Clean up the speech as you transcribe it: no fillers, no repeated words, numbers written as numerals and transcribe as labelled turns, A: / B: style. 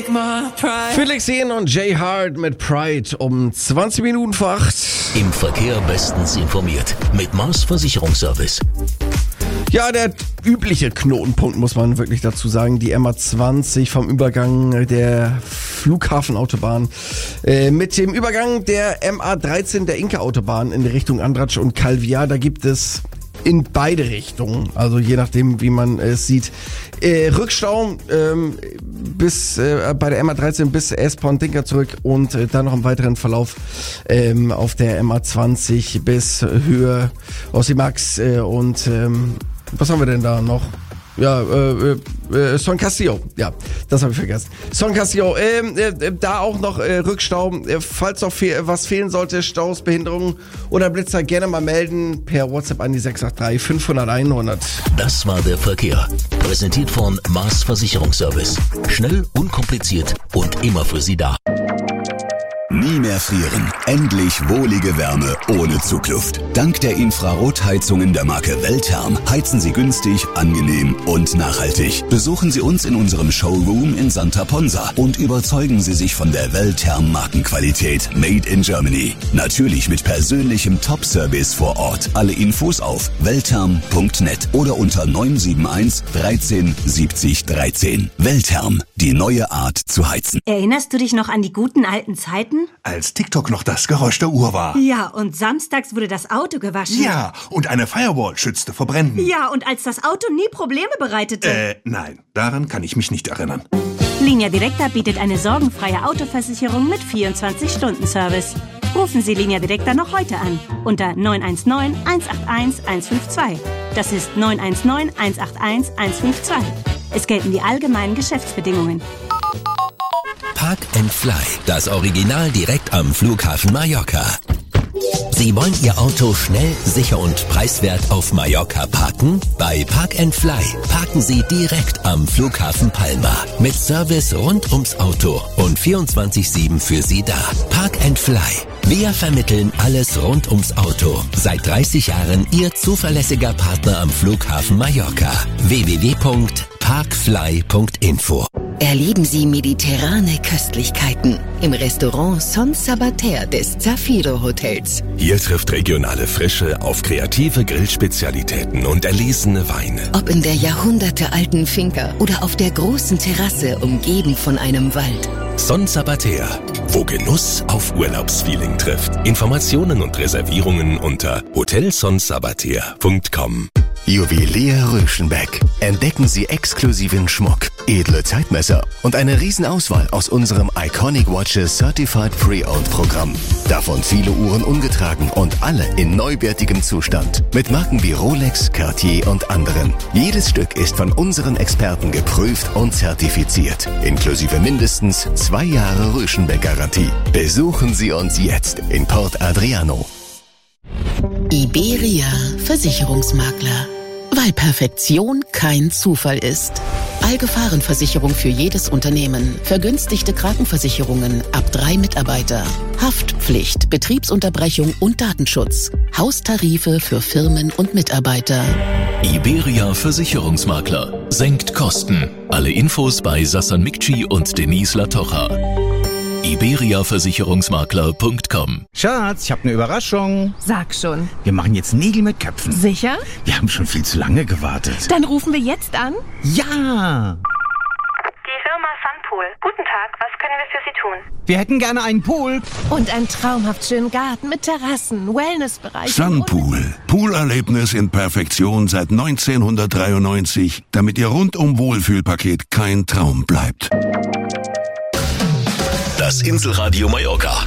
A: Felix Jähn und Jay Hart mit Pride um 20 Minuten vor 8.
B: Im Verkehr bestens informiert mit Mars Versicherungsservice.
A: Ja, der übliche Knotenpunkt, muss man wirklich dazu sagen. Die MA20 vom Übergang der Flughafenautobahn mit dem Übergang der MA13 der Inka-Autobahn in Richtung Andratsch und Calviá. Da gibt es in beide Richtungen, also je nachdem, wie man es sieht, Rückstau bis bei der MA13 bis S-Pont-Dinker zurück und dann noch im weiteren Verlauf auf der MA20 bis Höhe Osimax und was haben wir denn da noch? Ja, Son Castillo. Ja, das habe ich vergessen. Son Castillo, da auch noch Rückstau. Falls noch was fehlen sollte, Staus, Behinderungen oder Blitzer, gerne mal melden per WhatsApp an die 683 500 100.
B: Das war der Verkehr. Präsentiert von Mars Versicherungsservice. Schnell, unkompliziert und immer für Sie da.
C: Nie mehr frieren. Endlich wohlige Wärme ohne Zugluft. Dank der Infrarotheizungen der Marke Weltherm heizen Sie günstig, angenehm und nachhaltig. Besuchen Sie uns in unserem Showroom in Santa Ponsa und überzeugen Sie sich von der Weltherm Markenqualität Made in Germany. Natürlich mit persönlichem Top-Service vor Ort. Alle Infos auf weltherm.net oder unter 971 13 70 13. Weltherm, die neue Art zu heizen.
D: Erinnerst du dich noch an die guten alten Zeiten?
E: Als TikTok noch das Geräusch der Uhr war.
D: Ja, und samstags wurde das Auto gewaschen.
E: Ja, und eine Firewall schützte vor Bränden.
D: Ja, und als das Auto nie Probleme bereitete.
E: Nein, daran kann ich mich nicht erinnern.
D: Linea Directa bietet eine sorgenfreie Autoversicherung mit 24-Stunden-Service. Rufen Sie Linea Directa noch heute an unter 919 181 152. Das ist 919 181 152. Es gelten die allgemeinen Geschäftsbedingungen.
B: Park and Fly, das Original direkt am Flughafen Mallorca. Sie wollen Ihr Auto schnell, sicher und preiswert auf Mallorca parken? Bei Park and Fly parken Sie direkt am Flughafen Palma. Mit Service rund ums Auto und 24/7 für Sie da. Park and Fly. Wir vermitteln alles rund ums Auto. Seit 30 Jahren Ihr zuverlässiger Partner am Flughafen Mallorca. www.parkfly.info.
F: Erleben Sie mediterrane Köstlichkeiten im Restaurant Son Sabater des Zafiro Hotels.
G: Hier trifft regionale Frische auf kreative Grillspezialitäten und erlesene Weine.
F: Ob in der jahrhundertealten Finca oder auf der großen Terrasse umgeben von einem Wald.
G: Son Sabater, wo Genuss auf Urlaubsfeeling trifft. Informationen und Reservierungen unter hotelsonsabater.com.
H: Juwelier Röschenbeck. Entdecken Sie exklusiven Schmuck, edle Zeitmesser und eine Riesenauswahl aus unserem Iconic Watches Certified Pre-Owned Programm. Davon viele Uhren ungetragen und alle in neuwertigem Zustand. Mit Marken wie Rolex, Cartier und anderen. Jedes Stück ist von unseren Experten geprüft und zertifiziert. Inklusive mindestens 2 Jahre Röschenbeck-Garantie. Besuchen Sie uns jetzt in Port Adriano.
F: Iberia Versicherungsmakler. Weil Perfektion kein Zufall ist. Allgefahrenversicherung für jedes Unternehmen. Vergünstigte Krankenversicherungen ab 3 Mitarbeiter. Haftpflicht, Betriebsunterbrechung und Datenschutz. Haustarife für Firmen und Mitarbeiter.
B: Iberia Versicherungsmakler. Senkt Kosten. Alle Infos bei Sassan Mikci und Denise Latocha. iberiaversicherungsmakler.com.
I: Schatz, ich habe eine Überraschung.
J: Sag schon.
I: Wir machen jetzt Nägel mit Köpfen.
J: Sicher?
I: Wir haben schon viel zu lange gewartet.
J: Dann rufen wir jetzt an.
I: Ja!
K: Die Firma Sunpool. Guten Tag, was können wir für Sie tun?
I: Wir hätten gerne einen Pool.
J: Und einen traumhaft schönen Garten mit Terrassen, Wellnessbereich.
L: Sunpool. Poolerlebnis in Perfektion seit 1993, damit Ihr rundum Wohlfühlpaket kein Traum bleibt.
B: Das Inselradio Mallorca.